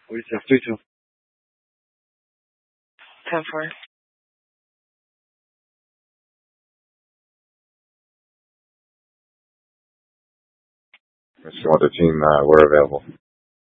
We just have 3-2. 10-4. Let's see what the team were available.